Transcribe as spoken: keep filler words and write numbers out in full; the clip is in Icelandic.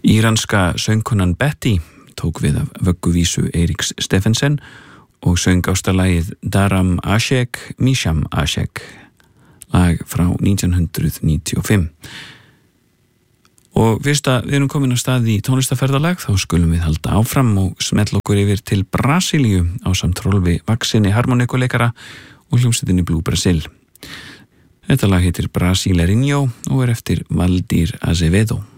Íranska söngkonan Betty tók við af vögguvísu Eiríks Steffensen og söng ástalagið Daram Ashek, Misham Ashek, lag frá nítján hundruð níutíu og fimm. Og fyrst að við erum komin á stað í tónlistaferðalag þá skulum við halda áfram og smella okkur yfir til Brasilíu ásamt Rolfi Vaxinni harmonikuleikara og hljómsveitinni Blue Brasil. Þetta lag heitir Brasileirinho og er eftir Valdir Azevedo.